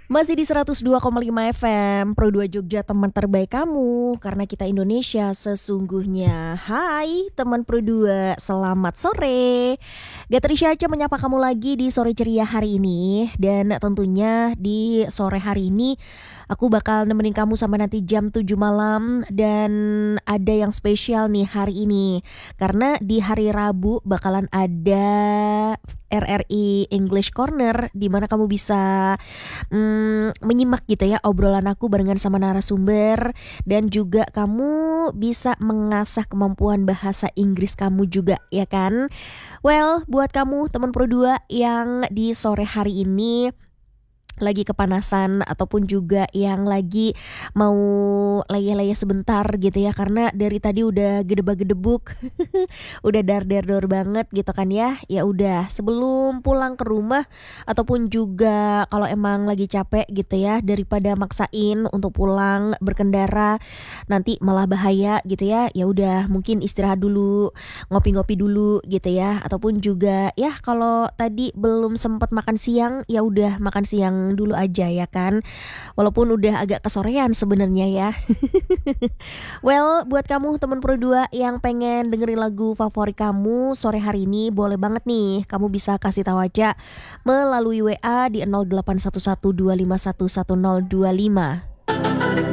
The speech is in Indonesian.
Masih di 102,5 FM Pro 2 Jogja, teman terbaik kamu. Karena kita Indonesia sesungguhnya. Hai teman Pro 2, selamat sore. Gayatri Syaca menyapa kamu lagi di sore ceria hari ini. Dan tentunya di sore hari ini aku bakal nemenin kamu sampai nanti jam 7 malam. Dan ada yang spesial nih hari ini, karena di hari Rabu bakalan ada RRI English Corner, di mana kamu bisa menyimak gitu ya obrolan aku barengan sama narasumber, dan juga kamu bisa mengasah kemampuan bahasa Inggris kamu juga, ya kan? Well, buat kamu teman Pro 2 yang di sore hari ini lagi kepanasan ataupun juga yang lagi mau leyeh-leyeh sebentar gitu ya, karena dari tadi udah gedebak-gedebuk udah dar-dar-dor banget gitu kan ya. Ya udah, sebelum pulang ke rumah ataupun juga kalau emang lagi capek gitu ya, daripada maksain untuk pulang berkendara nanti malah bahaya gitu ya. Ya udah, mungkin istirahat dulu, ngopi-ngopi dulu gitu ya. Ataupun juga ya kalau tadi belum sempat makan siang, ya udah makan siang dulu aja ya kan. Walaupun udah agak kesorean sebenarnya ya. Well, buat kamu teman Pro 2 yang pengen dengerin lagu favorit kamu sore hari ini, boleh banget nih. Kamu bisa kasih tahu aja melalui WA di 081125111025.